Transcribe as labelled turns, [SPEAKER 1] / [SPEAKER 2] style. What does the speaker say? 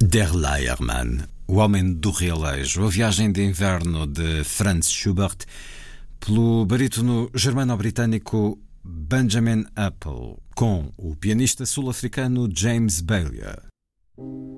[SPEAKER 1] Der Leiermann, O Homem do Realejo, a viagem de inverno de Franz Schubert, pelo barítono germano-britânico Benjamin Apple, com o pianista sul-africano James Baillieu.